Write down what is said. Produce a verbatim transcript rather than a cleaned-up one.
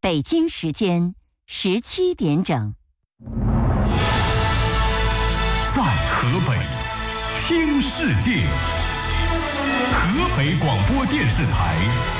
北京时间十七点整。 在河北听世界，河北广播电视台